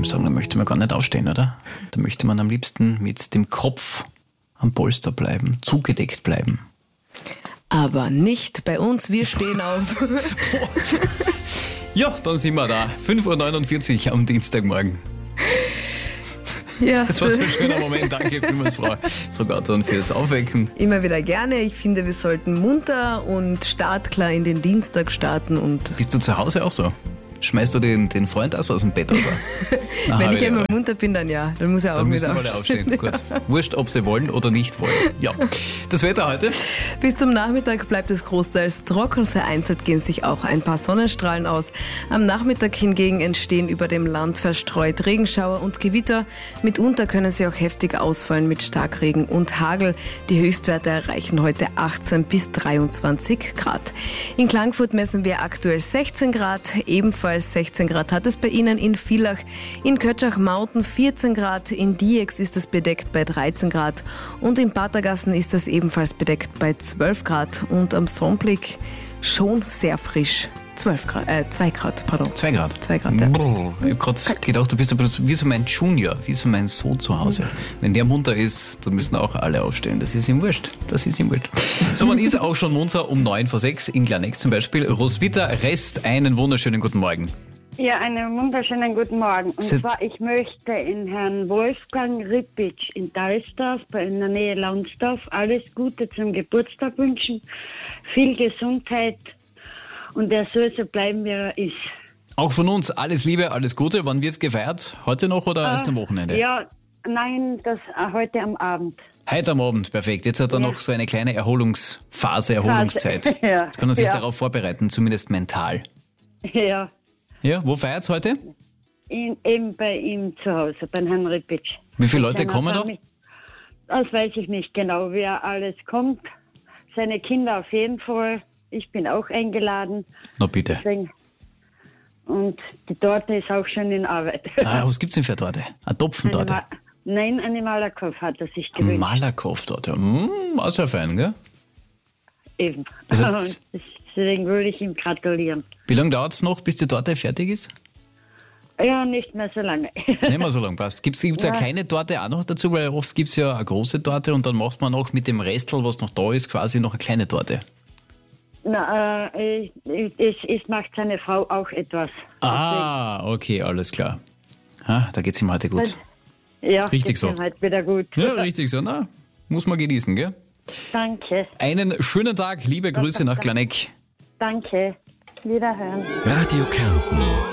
ihm sagen, da möchte man gar nicht aufstehen, oder? Da möchte man am liebsten mit dem Kopf am Polster bleiben, zugedeckt bleiben. Aber nicht bei uns, wir stehen auf. Ja, dann sind wir da. 5.49 Uhr am Dienstagmorgen. Ja. Das war so ein schöner Moment. Danke vielmals, Frau Gautern, fürs Aufwecken. Immer wieder gerne. Ich finde, wir sollten munter und startklar in den Dienstag starten. Und Bist du zu Hause auch so? Schmeißt du den Freund aus dem Bett raus? wenn ich einmal munter bin, dann ja. Dann muss er auch Dann müssen wieder alle aufstehen. Gut. Wurscht, ob sie wollen oder nicht wollen. Ja. Das Wetter heute? Bis zum Nachmittag bleibt es großteils trocken. Vereinzelt gehen sich auch ein paar Sonnenstrahlen aus. Am Nachmittag hingegen entstehen über dem Land verstreut Regenschauer und Gewitter. Mitunter können sie auch heftig ausfallen mit Starkregen und Hagel. Die Höchstwerte erreichen heute 18 bis 23 Grad. In Klagenfurt messen wir aktuell 16 Grad. Ebenfalls 16 Grad hat es bei Ihnen in Villach. In Kötschach-Mauten 14 Grad. In Diex ist es bedeckt bei 13 Grad. Und in Patergassen ist es ebenfalls bedeckt bei 12 Grad. Und am Sonnenblick schon sehr frisch. 2 Grad, pardon. 2 Grad. 2 Grad, ja. Ich habe gerade gedacht, du bist aber wie so mein Junior, wie so mein Sohn zu Hause. Wenn der munter ist, dann müssen auch alle aufstehen. Das ist ihm wurscht. So, man ist auch schon munter um 9:06 in Glaneck zum Beispiel. Roswitha Rest, einen wunderschönen guten Morgen. Ja, einen wunderschönen guten Morgen. Und zwar, ich möchte in Herrn Wolfgang Rippitsch in Dalsdorf, in der Nähe Launsdorf, alles Gute zum Geburtstag wünschen, viel Gesundheit und er soll so bleiben, wie er ist. Auch von uns alles Liebe, alles Gute. Wann wird's gefeiert? Heute noch oder erst am Wochenende? Ja, nein, das heute am Abend. Heute am Abend, perfekt. Jetzt hat er noch so eine kleine Erholungszeit. Ja. Jetzt kann er sich darauf vorbereiten, zumindest mental. Ja, Ja, wo feiert's heute? eben bei ihm zu Hause, beim Herrn Rippitsch. Wie viele Leute kommen da? Das weiß ich nicht genau, wer alles kommt. Seine Kinder auf jeden Fall. Ich bin auch eingeladen. Na bitte. Deswegen. Und die Torte ist auch schon in Arbeit. Was gibt's denn für Torte? Eine Topfentorte? Nein, eine Malakoff hat er sich gewünscht. Malakoff-Torte. Auch sehr fein, gell? Eben. Das heißt, Deswegen würde ich ihm gratulieren. wie lange dauert es noch, bis die Torte fertig ist? Ja, nicht mehr so lange. Nicht mehr so lange passt. Gibt's eine kleine Torte auch noch dazu? Weil oft gibt's ja eine große Torte und dann macht man noch mit dem Restel, was noch da ist, quasi noch eine kleine Torte. Na, es macht seine Frau auch etwas. Okay, alles klar. Da geht's ihm heute gut. Ja, Richtig so. Ihm halt wieder gut. Ja, richtig so. Na, muss man genießen, gell? Danke. Einen schönen Tag, liebe Grüße nach Glaneck. Danke. Wiederhören. Radio Kärnten.